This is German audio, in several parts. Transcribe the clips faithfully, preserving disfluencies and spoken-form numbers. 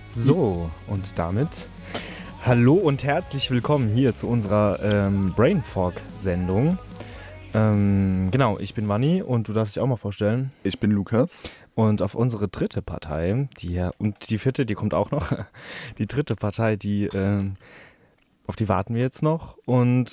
So, und damit hallo und herzlich willkommen hier zu unserer ähm, Brainfog-Sendung. Ähm, genau, ich bin Manni und du darfst dich auch mal vorstellen. Ich bin Lukas. Und auf unsere dritte Partei, die ja, und die vierte, die kommt auch noch, die dritte Partei, die, ähm, auf die warten wir jetzt noch. Und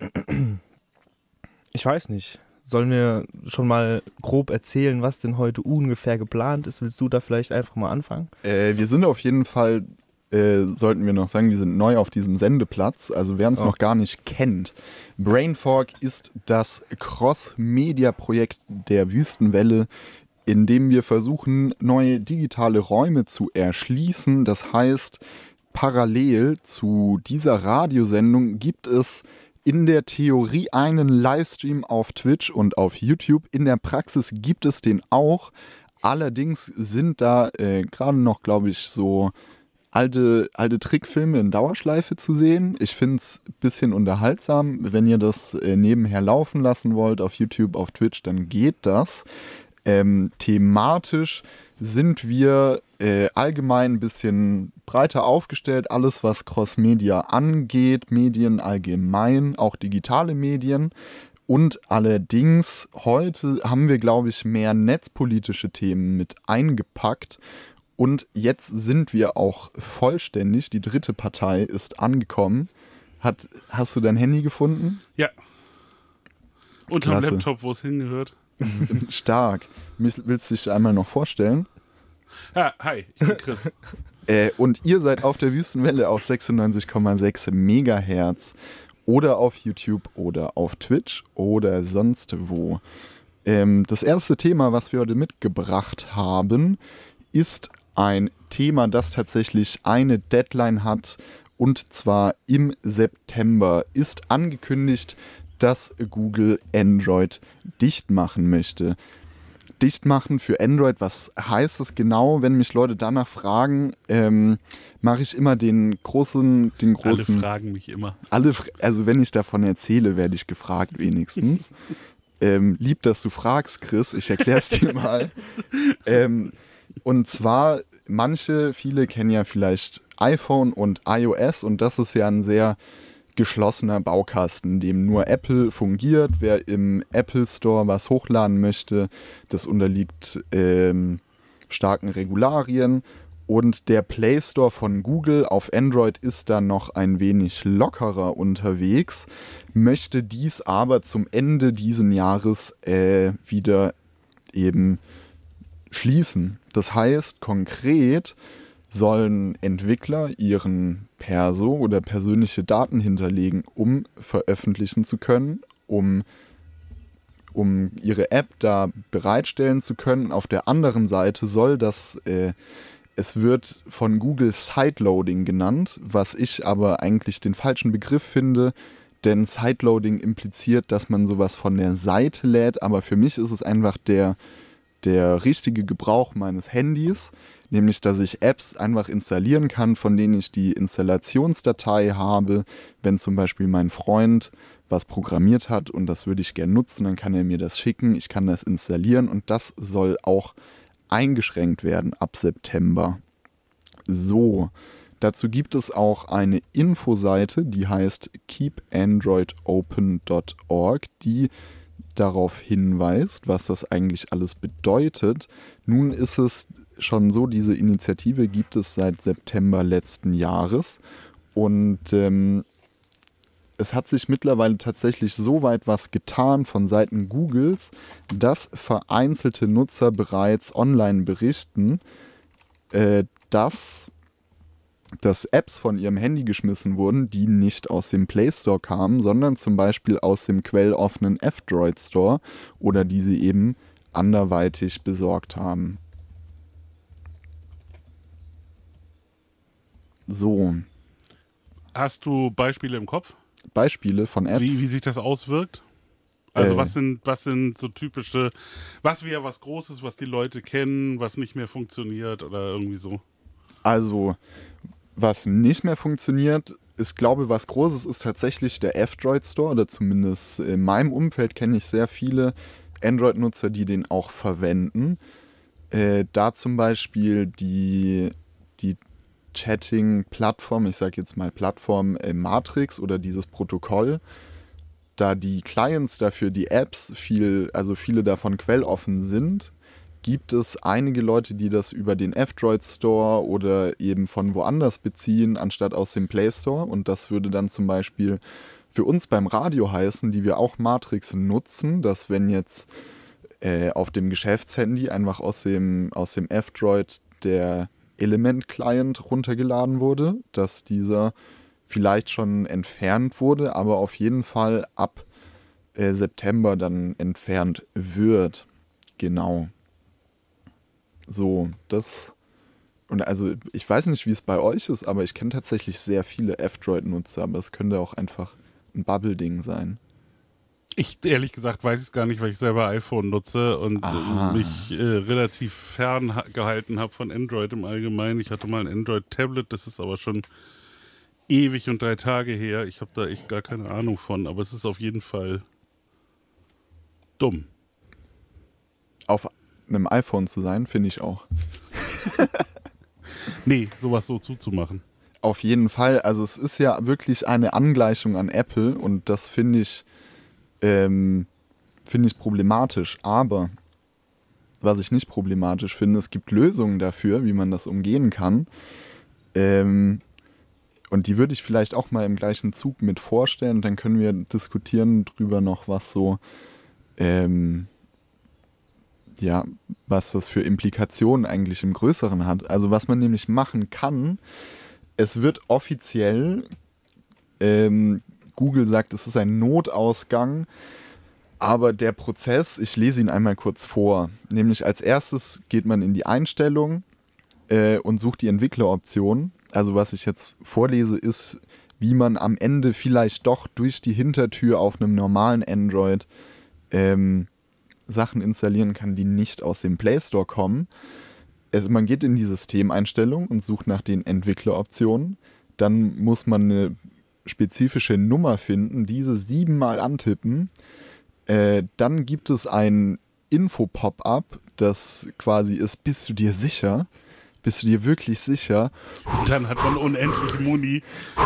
ich weiß nicht, sollen wir schon mal grob erzählen, was denn heute ungefähr geplant ist? Willst du da vielleicht einfach mal anfangen? Äh, wir sind auf jeden Fall, äh, sollten wir noch sagen, wir sind neu auf diesem Sendeplatz. Also wer uns Oh. noch gar nicht kennt, Brainfog ist das Cross-Media-Projekt der Wüstenwelle, in dem wir versuchen, neue digitale Räume zu erschließen. Das heißt, parallel zu dieser Radiosendung gibt es in der Theorie einen Livestream auf Twitch und auf YouTube. In der Praxis gibt es den auch. Allerdings sind da äh, gerade noch, glaube ich, so alte, alte Trickfilme in Dauerschleife zu sehen. Ich finde es ein bisschen unterhaltsam. Wenn ihr das äh, nebenher laufen lassen wollt auf YouTube, auf Twitch, dann geht das. Ähm, thematisch sind wir äh, allgemein ein bisschen breiter aufgestellt. Alles, was Cross-Media angeht, Medien allgemein, auch digitale Medien. Und allerdings heute haben wir, glaube ich, mehr netzpolitische Themen mit eingepackt. Und jetzt sind wir auch vollständig. Die dritte Partei ist angekommen. Hat, hast du dein Handy gefunden? Ja. Unterm Klasse. Laptop, wo es hingehört. Stark. Willst du dich einmal noch vorstellen? Ja, hi, ich bin Chris. Äh, und ihr seid auf der Wüstenwelle auf sechsundneunzig Komma sechs Megahertz oder auf YouTube oder auf Twitch oder sonst wo. Ähm, das erste Thema, was wir heute mitgebracht haben, ist ein Thema, das tatsächlich eine Deadline hat, und zwar im September ist angekündigt, dass Google Android dicht machen möchte. Dicht machen für Android, was heißt das genau? Wenn mich Leute danach fragen, ähm, mache ich immer den großen, den großen... Alle fragen mich immer. Alle, also wenn ich davon erzähle, werde ich gefragt wenigstens. ähm, lieb, dass du fragst, Chris. Ich erkläre es dir mal. ähm, und zwar, manche, viele kennen ja vielleicht iPhone und iOS, und das ist ja ein sehr geschlossener Baukasten, in dem nur Apple fungiert. Wer im Apple Store was hochladen möchte, das unterliegt ähm, starken Regularien. Und der Play Store von Google auf Android ist da noch ein wenig lockerer unterwegs, möchte dies aber zum Ende diesen Jahres äh, wieder eben schließen. Das heißt, konkret sollen Entwickler ihren Perso oder persönliche Daten hinterlegen, um veröffentlichen zu können, um, um ihre App da bereitstellen zu können. Auf der anderen Seite soll das, äh, es wird von Google Sideloading genannt, was ich aber eigentlich den falschen Begriff finde, denn Sideloading impliziert, dass man sowas von der Seite lädt, aber für mich ist es einfach der, der richtige Gebrauch meines Handys, nämlich, dass ich Apps einfach installieren kann, von denen ich die Installationsdatei habe. Wenn zum Beispiel mein Freund was programmiert hat und das würde ich gerne nutzen, dann kann er mir das schicken, ich kann das installieren, und das soll auch eingeschränkt werden ab September. So, dazu gibt es auch eine Infoseite, die heißt keep android open dot org, die darauf hinweist, was das eigentlich alles bedeutet. Nun ist es schon so, diese Initiative gibt es seit September letzten Jahres, und ähm, es hat sich mittlerweile tatsächlich so weit was getan von Seiten Googles, dass vereinzelte Nutzer bereits online berichten, äh, dass, dass Apps von ihrem Handy geschmissen wurden, die nicht aus dem Play Store kamen, sondern zum Beispiel aus dem quelloffenen F-Droid Store, oder die sie eben anderweitig besorgt haben. So, Hast du Beispiele im Kopf, Beispiele von Apps. wie, wie sich das auswirkt? Also Äh. was sind was sind so typische, was wäre was Großes, was die Leute kennen, was nicht mehr funktioniert oder irgendwie so? Also, was nicht mehr funktioniert, ich glaube, was Großes ist tatsächlich der F-Droid Store, oder zumindest in meinem Umfeld kenne ich sehr viele Android-Nutzer, die den auch verwenden. Äh, da zum Beispiel die, die Chatting-Plattform, ich sage jetzt mal Plattform äh, Matrix oder dieses Protokoll, da die Clients dafür, die Apps, viel, also viele davon quelloffen sind, gibt es einige Leute, die das über den F-Droid Store oder eben von woanders beziehen, anstatt aus dem Play Store. Und das würde dann zum Beispiel für uns beim Radio heißen, die wir auch Matrix nutzen, dass wenn jetzt äh, auf dem Geschäftshandy einfach aus dem, aus dem F-Droid der Element-Client runtergeladen wurde, dass dieser vielleicht schon entfernt wurde, aber auf jeden Fall ab äh, September dann entfernt wird. Genau. So, das. Und also, ich weiß nicht, wie es bei euch ist, aber ich kenne tatsächlich sehr viele F-Droid-Nutzer, aber es könnte auch einfach ein Bubble-Ding sein. Ich, ehrlich gesagt, weiß ich es gar nicht, weil ich selber iPhone nutze und Aha. mich äh, relativ fern ha- gehalten habe von Android im Allgemeinen. Ich hatte mal ein Android-Tablet, das ist aber schon ewig und drei Tage her. Ich habe da echt gar keine Ahnung von, aber es ist auf jeden Fall dumm. Auf einem iPhone zu sein, finde ich auch. Nee, sowas so zuzumachen. Auf jeden Fall. Also es ist ja wirklich eine Angleichung an Apple und das finde ich, ähm, finde ich problematisch. Aber was ich nicht problematisch finde, es gibt Lösungen dafür, wie man das umgehen kann. Ähm, und die würde ich vielleicht auch mal im gleichen Zug mit vorstellen. Dann können wir diskutieren drüber noch, was so, ähm, ja, was das für Implikationen eigentlich im Größeren hat. Also was man nämlich machen kann, es wird offiziell, ähm, Google sagt, es ist ein Notausgang, aber der Prozess, ich lese ihn einmal kurz vor, nämlich als erstes geht man in die Einstellung äh, und sucht die Entwickleroption. Also was ich jetzt vorlese, ist, wie man am Ende vielleicht doch durch die Hintertür auf einem normalen Android ähm, Sachen installieren kann, die nicht aus dem Play Store kommen. Also man geht in die Systemeinstellung und sucht nach den Entwickleroptionen. Dann muss man eine spezifische Nummer finden, diese siebenmal antippen. Äh, dann gibt es ein Info-Pop-up, das quasi ist, bist du dir sicher? Bist du dir wirklich sicher? Dann hat man unendlich Muni.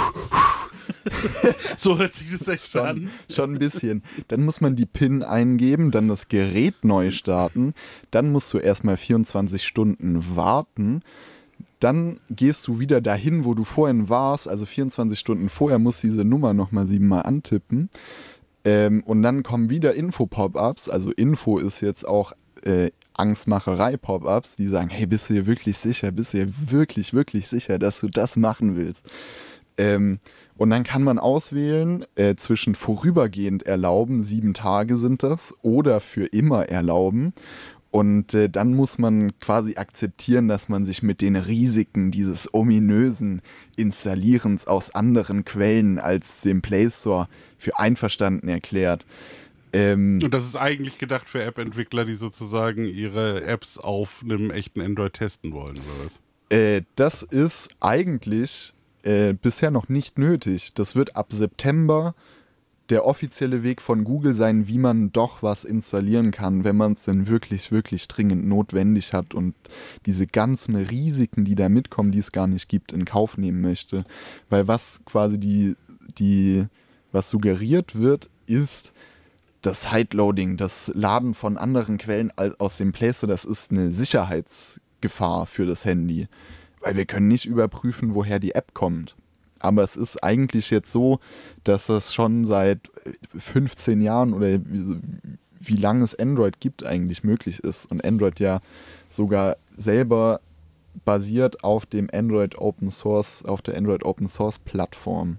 So hört sich das echt Schon, an. schon ein bisschen. Dann muss man die PIN eingeben, dann das Gerät neu starten. Dann musst du erstmal vierundzwanzig Stunden warten. Dann gehst du wieder dahin, wo du vorhin warst. Also vierundzwanzig Stunden vorher musst du diese Nummer nochmal siebenmal antippen. Ähm, und dann kommen wieder Info-Pop-Ups. Also Info ist jetzt auch äh, Angstmacherei-Pop-Ups, die sagen, hey, bist du dir wirklich sicher? Bist du dir wirklich, wirklich sicher, dass du das machen willst? Ähm, und dann kann man auswählen äh, zwischen vorübergehend erlauben, sieben Tage sind das, oder für immer erlauben. Und äh, dann muss man quasi akzeptieren, dass man sich mit den Risiken dieses ominösen Installierens aus anderen Quellen als dem Play Store für einverstanden erklärt. Ähm, Und das ist eigentlich gedacht für App-Entwickler, die sozusagen ihre Apps auf einem echten Android testen wollen, oder was? äh, das ist eigentlich äh, bisher noch nicht nötig. Das wird ab September der offizielle Weg von Google sein, wie man doch was installieren kann, wenn man es denn wirklich, wirklich dringend notwendig hat und diese ganzen Risiken, die da mitkommen, die es gar nicht gibt, in Kauf nehmen möchte. Weil was quasi die, die was suggeriert wird, ist das Sideloading, das Laden von anderen Quellen aus dem Play Store, das ist eine Sicherheitsgefahr für das Handy. Weil wir können nicht überprüfen, woher die App kommt. Aber es ist eigentlich jetzt so, dass das schon seit fünfzehn Jahren oder wie, wie lange es Android gibt eigentlich möglich ist. Und Android ja sogar selber basiert auf dem Android Open Source, auf der Android Open Source Plattform.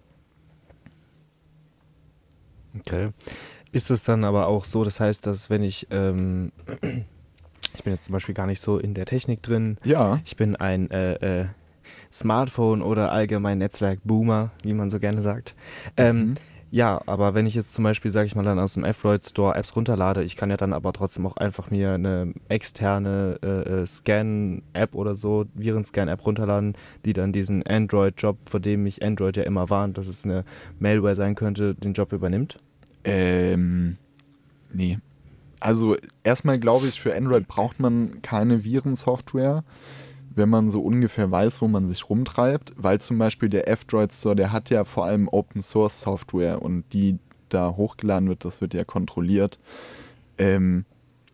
Okay. Ist es dann aber auch so, das heißt, dass wenn ich, ähm, ich bin jetzt zum Beispiel gar nicht so in der Technik drin, Ja. ich bin ein äh, äh, Smartphone oder allgemein Netzwerk-Boomer, wie man so gerne sagt. Ähm, Mhm. Ja, aber wenn ich jetzt zum Beispiel, sage ich mal, dann aus dem F-Droid Store Apps runterlade, ich kann ja dann aber trotzdem auch einfach mir eine externe äh, Scan-App oder so, Virenscan-App runterladen, die dann diesen Android-Job, vor dem mich Android ja immer warnt, dass es eine Malware sein könnte, den Job übernimmt. Ähm, nee. Also erstmal glaube ich, für Android braucht man keine Virensoftware. wenn man so ungefähr weiß, wo man sich rumtreibt, weil zum Beispiel der F-Droid Store, der hat ja vor allem Open-Source-Software und die da hochgeladen wird, das wird ja kontrolliert. Ähm,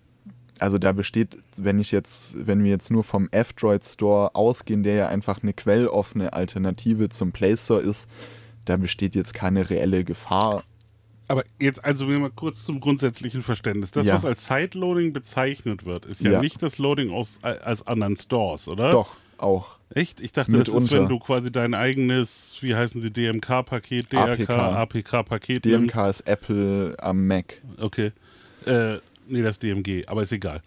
also da besteht, wenn ich jetzt, wenn wir jetzt nur vom F-Droid Store ausgehen, der ja einfach eine quelloffene Alternative zum Play Store ist, da besteht jetzt keine reelle Gefahr. Aber jetzt also mal kurz zum grundsätzlichen Verständnis. Das, Ja. was als Sideloading bezeichnet wird, ist ja, Ja. nicht das Loading aus, als anderen Stores, oder? Doch, auch. Echt? Ich dachte, das ist, Mitunter. wenn du quasi dein eigenes, wie heißen sie, D M K-Paket, D R K, A P K-Paket D M nimmst. K ist Apple am Mac. Okay. Äh, nee, das ist D M G, aber ist egal.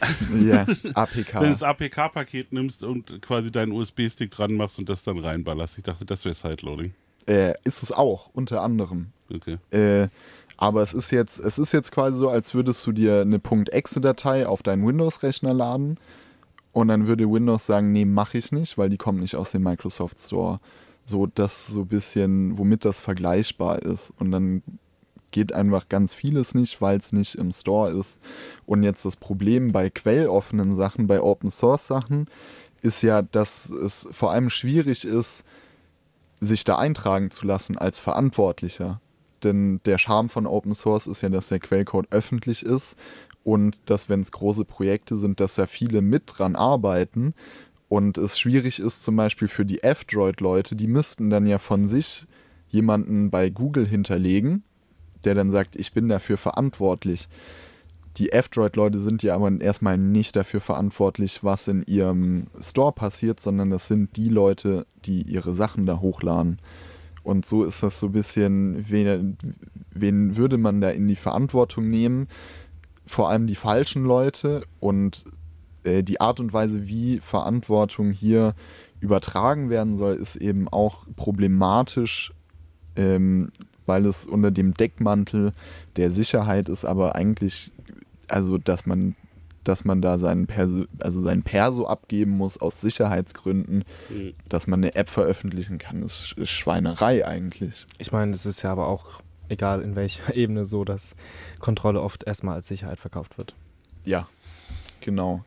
Ja, A P K. Wenn du das A P K-Paket nimmst und quasi deinen U S B-Stick dran machst und das dann reinballerst. Ich dachte, das wäre Sideloading. Äh, ist es auch, unter anderem. Okay. Äh, aber es ist jetzt, es ist jetzt quasi so, als würdest du dir eine .exe-Datei auf deinen Windows-Rechner laden und dann würde Windows sagen, nee, mache ich nicht, weil die kommt nicht aus dem Microsoft Store. So, das so ein bisschen, womit das vergleichbar ist. Und dann geht einfach ganz vieles nicht, weil es nicht im Store ist. Und jetzt das Problem bei quelloffenen Sachen, bei Open-Source-Sachen, ist ja, dass es vor allem schwierig ist, sich da eintragen zu lassen als Verantwortlicher. Denn der Charme von Open Source ist ja, dass der Quellcode öffentlich ist und dass, wenn es große Projekte sind, dass da viele mit dran arbeiten und es schwierig ist zum Beispiel für die F-Droid-Leute, die müssten dann ja von sich jemanden bei Google hinterlegen, der dann sagt, ich bin dafür verantwortlich. Die F-Droid-Leute sind ja aber erstmal nicht dafür verantwortlich, was in ihrem Store passiert, sondern das sind die Leute, die ihre Sachen da hochladen. Und so ist das so ein bisschen, wen, wen würde man da in die Verantwortung nehmen? Vor allem die falschen Leute und äh, die Art und Weise, wie Verantwortung hier übertragen werden soll, ist eben auch problematisch, ähm, weil es unter dem Deckmantel der Sicherheit ist, aber eigentlich, also dass man, dass man da seinen Perso, also sein Perso abgeben muss aus Sicherheitsgründen, Mhm. dass man eine App veröffentlichen kann, ist, ist Schweinerei eigentlich. Ich meine, es ist ja aber auch, egal in welcher Ebene, so, dass Kontrolle oft erstmal als Sicherheit verkauft wird. Ja, genau.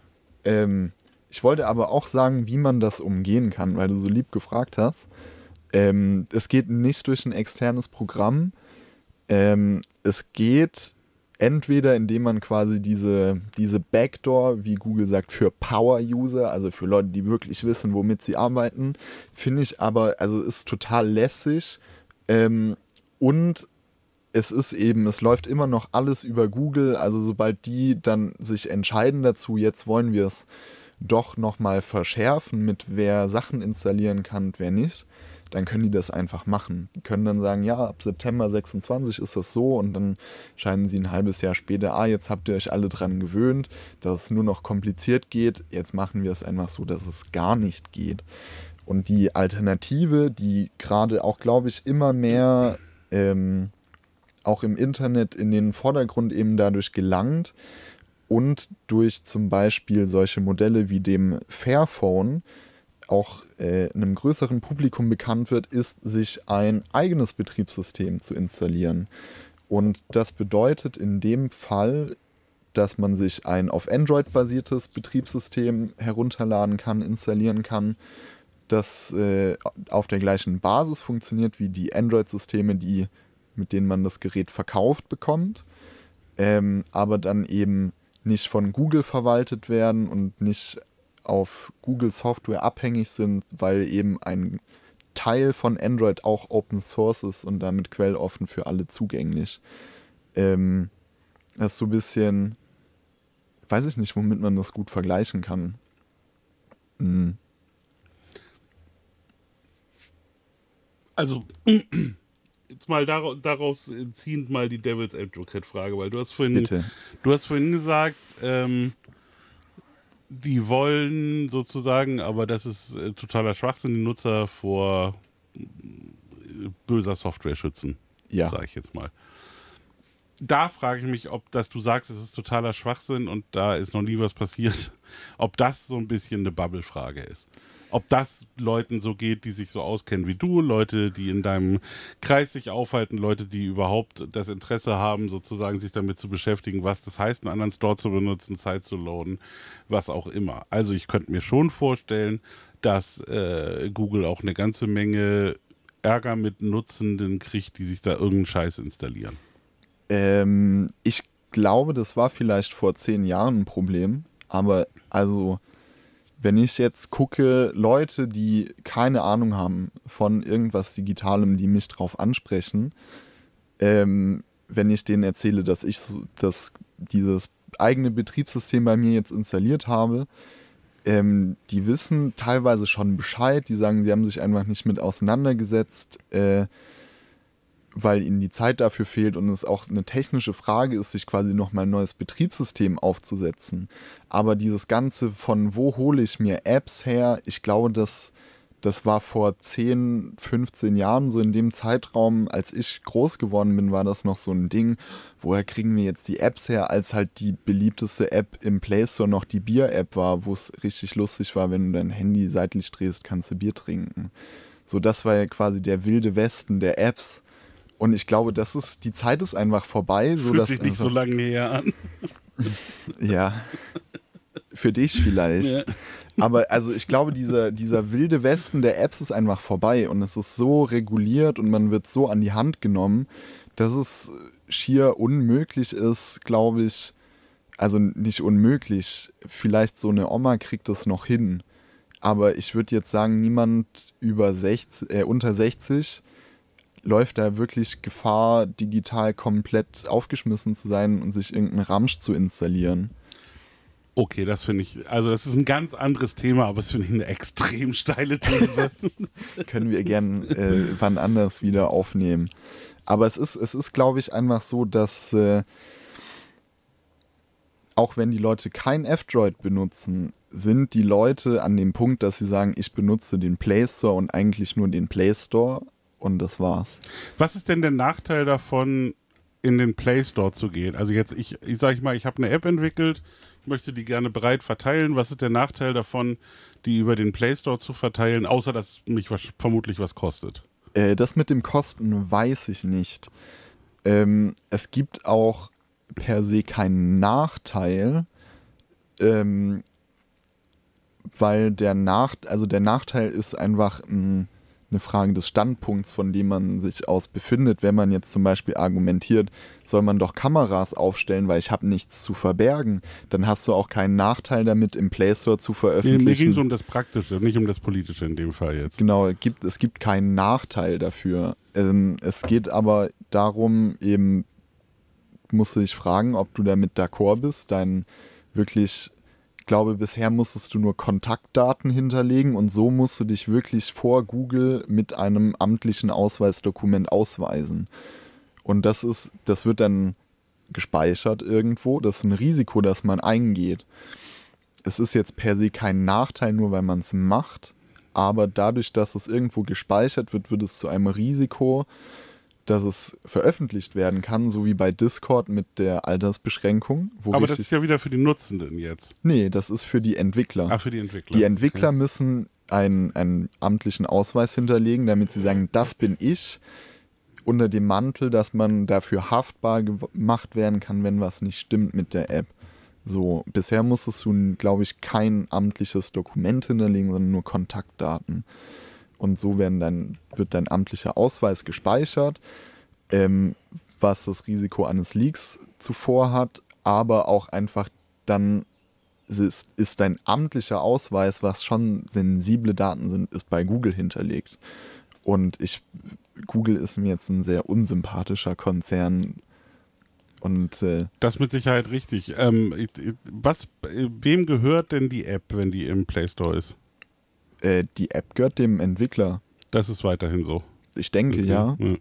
Ähm, ich wollte aber auch sagen, wie man das umgehen kann, weil du so lieb gefragt hast. Ähm, es geht nicht durch ein externes Programm. Ähm, es geht entweder, indem man quasi diese, diese Backdoor, wie Google sagt, für Power-User, also für Leute, die wirklich wissen, womit sie arbeiten, finde ich aber, also ist total lässig. Ähm, und es ist eben, es läuft immer noch alles über Google, also sobald die dann sich entscheiden dazu, jetzt wollen wir es doch nochmal verschärfen, mit wer Sachen installieren kann und wer nicht, dann können die das einfach machen. Die können dann sagen, ja, ab September sechsundzwanzig ist das so und dann scheinen sie ein halbes Jahr später, ah, jetzt habt ihr euch alle dran gewöhnt, dass es nur noch kompliziert geht, jetzt machen wir es einfach so, dass es gar nicht geht. Und die Alternative, die gerade auch, glaube ich, immer mehr ähm, auch im Internet in den Vordergrund eben dadurch gelangt und durch zum Beispiel solche Modelle wie dem Fairphone auch äh, einem größeren Publikum bekannt wird, ist, sich ein eigenes Betriebssystem zu installieren. Und das bedeutet in dem Fall, dass man sich ein auf Android basiertes Betriebssystem herunterladen kann, installieren kann, das äh, auf der gleichen Basis funktioniert wie die Android-Systeme, die, mit denen man das Gerät verkauft bekommt, ähm, aber dann eben nicht von Google verwaltet werden und nicht auf Google Software abhängig sind, weil eben ein Teil von Android auch Open Source ist und damit quelloffen für alle zugänglich. Ähm, das ist so ein bisschen, weiß ich nicht, womit man das gut vergleichen kann. Hm. Also, jetzt mal daraus, daraus ziehend mal die Devil's Advocate-Frage, weil du hast vorhin, Bitte. du hast vorhin gesagt, ähm, die wollen sozusagen, aber das ist äh, totaler Schwachsinn, die Nutzer vor äh, böser Software schützen, Ja. sage ich jetzt mal. Da frage ich mich, ob das, du sagst, es ist totaler Schwachsinn und da ist noch nie was passiert, ob das so ein bisschen eine Bubble-Frage ist. ob das Leuten so geht, die sich so auskennen wie du, Leute, die in deinem Kreis sich aufhalten, Leute, die überhaupt das Interesse haben, sozusagen sich damit zu beschäftigen, was das heißt, einen anderen Store zu benutzen, Zeit zu loaden, was auch immer. Also ich könnte mir schon vorstellen, dass äh, Google auch eine ganze Menge Ärger mit Nutzenden kriegt, die sich da irgendeinen Scheiß installieren. Ähm, ich glaube, das war vielleicht vor zehn Jahren ein Problem, aber also, wenn ich jetzt gucke, Leute, die keine Ahnung haben von irgendwas Digitalem, die mich drauf ansprechen, ähm, wenn ich denen erzähle, dass ich so, dass dieses eigene Betriebssystem bei mir jetzt installiert habe, ähm, die wissen teilweise schon Bescheid, die sagen, sie haben sich einfach nicht mit auseinandergesetzt, äh, weil ihnen die Zeit dafür fehlt und es auch eine technische Frage ist, sich quasi nochmal ein neues Betriebssystem aufzusetzen. Aber dieses Ganze von wo hole ich mir Apps her, ich glaube, das, das war vor zehn, fünfzehn Jahren, so in dem Zeitraum, als ich groß geworden bin, war das noch so ein Ding, woher kriegen wir jetzt die Apps her, als halt die beliebteste App im Play Store noch die Bier-App war, wo es richtig lustig war, wenn du dein Handy seitlich drehst, kannst du Bier trinken. So, das war ja quasi der wilde Westen der Apps. Und ich glaube, das ist, die Zeit ist einfach vorbei. So Fühlt dass, sich nicht also, so lange her an. Ja, für dich vielleicht. Ja. Aber also ich glaube, dieser, dieser wilde Westen der Apps ist einfach vorbei und es ist so reguliert und man wird so an die Hand genommen, dass es schier unmöglich ist, glaube ich, also nicht unmöglich, vielleicht so eine Oma kriegt das noch hin, aber ich würde jetzt sagen, niemand über sechzig, äh, unter sechzig läuft da wirklich Gefahr, digital komplett aufgeschmissen zu sein und sich irgendeinen Ramsch zu installieren. Okay, das finde ich, also das ist ein ganz anderes Thema, aber das finde ich eine extrem steile These. Können wir gern äh, wann anders wieder aufnehmen. Aber es ist, es ist, glaube ich, einfach so, dass äh, auch wenn die Leute kein F-Droid benutzen, sind die Leute an dem Punkt, dass sie sagen, ich benutze den Play Store und eigentlich nur den Play Store und das war's. Was ist denn der Nachteil davon, in den Play Store zu gehen? Also jetzt, ich, ich sage mal, ich habe eine App entwickelt, ich möchte die gerne breit verteilen. Was ist der Nachteil davon, die über den Play Store zu verteilen, außer dass mich was, vermutlich was kostet? Äh, das mit dem Kosten weiß ich nicht. Ähm, es gibt auch per se keinen Nachteil, ähm, weil der, Nach also der Nachteil ist einfach ein eine Frage des Standpunkts, von dem man sich aus befindet. Wenn man jetzt zum Beispiel argumentiert, soll man doch Kameras aufstellen, weil ich habe nichts zu verbergen, dann hast du auch keinen Nachteil damit, im Play Store zu veröffentlichen. Nee, mir ging es um das Praktische, nicht um das Politische in dem Fall jetzt. Genau, es gibt, es gibt keinen Nachteil dafür. Ähm, es geht aber darum, eben musst du dich fragen, ob du damit d'accord bist, dein wirklich... Ich glaube, bisher musstest du nur Kontaktdaten hinterlegen und so musst du dich wirklich vor Google mit einem amtlichen Ausweisdokument ausweisen. Und das ist, das wird dann gespeichert irgendwo. Das ist ein Risiko, das man eingeht. Es ist jetzt per se kein Nachteil, nur weil man es macht, aber dadurch, dass es irgendwo gespeichert wird, wird es zu einem Risiko, dass es veröffentlicht werden kann, so wie bei Discord mit der Altersbeschränkung. Wo Aber das ist ja wieder für die Nutzenden jetzt. Nee, das ist für die Entwickler. Ach, für die Entwickler. Die Entwickler okay. müssen einen, einen amtlichen Ausweis hinterlegen, damit sie sagen, das bin ich, unter dem Mantel, dass man dafür haftbar gemacht werden kann, wenn was nicht stimmt mit der App. So, bisher musstest du, glaube ich, kein amtliches Dokument hinterlegen, sondern nur Kontaktdaten. Und so werden dann, wird dein amtlicher Ausweis gespeichert, ähm, was das Risiko eines Leaks zuvor hat, aber auch einfach dann ist, ist dein amtlicher Ausweis, was schon sensible Daten sind, ist bei Google hinterlegt. Und ich, Google ist mir jetzt ein sehr unsympathischer Konzern. Und, äh, das mit Sicherheit richtig. Ähm, was, wem gehört denn die App, wenn die im Play Store ist? Die App gehört dem Entwickler. Das ist weiterhin so. Ich denke, okay. ja. ja.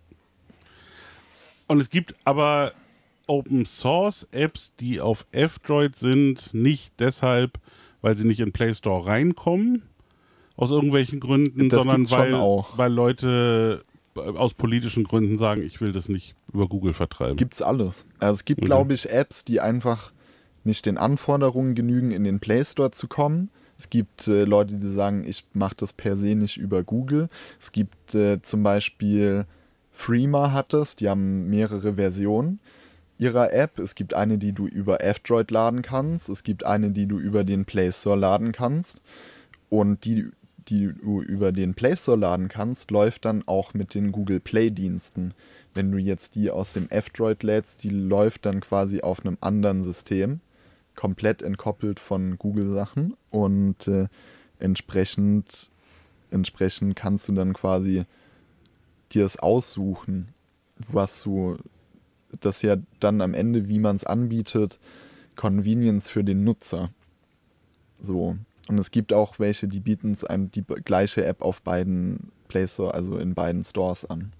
Und es gibt aber Open-Source-Apps, die auf F-Droid sind, nicht deshalb, weil sie nicht in Play Store reinkommen, aus irgendwelchen Gründen, Das sondern gibt's schon weil, auch. weil Leute aus politischen Gründen sagen, ich will das nicht über Google vertreiben. Gibt's alles. Also es gibt, okay. glaube ich, Apps, die einfach nicht den Anforderungen genügen, in den Play Store zu kommen, Es gibt äh, Leute, die sagen, ich mache das per se nicht über Google. Es gibt äh, zum Beispiel Threema hat das, die haben mehrere Versionen ihrer App. Es gibt eine, die du über F-Droid laden kannst. Es gibt eine, die du über den Play Store laden kannst. Und die, die du über den Play Store laden kannst, läuft dann auch mit den Google Play-Diensten. Wenn du jetzt die aus dem F-Droid lädst, die läuft dann quasi auf einem anderen System, komplett entkoppelt von Google-Sachen. Und äh, entsprechend, entsprechend kannst du dann quasi dir es aussuchen, was du, das ja dann am Ende, wie man es anbietet, Convenience für den Nutzer. So. Und es gibt auch welche, die bieten es ein, die gleiche App auf beiden Play Store, also in beiden Stores an.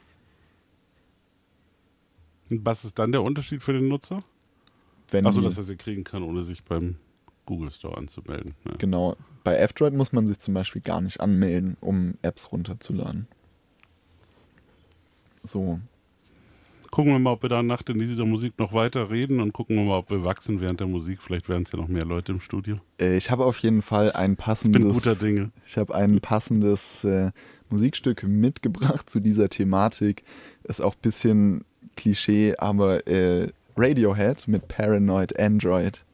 Und was ist dann der Unterschied für den Nutzer? Wenn Achso, die, dass er sie kriegen kann, ohne sich beim Google Store anzumelden. Ja. Genau. Bei F-Droid muss man sich zum Beispiel gar nicht anmelden, um Apps runterzuladen. So. Gucken wir mal, ob wir da nach dieser Musik noch weiter reden und gucken wir mal, ob wir wachsen während der Musik. Vielleicht werden es ja noch mehr Leute im Studio. Äh, ich habe auf jeden Fall ein Ich passendes, bin guter Dinge. ich habe ein passendes äh, Musikstück mitgebracht zu dieser Thematik. Ist auch ein bisschen Klischee, aber äh, Radiohead mit Paranoid Android.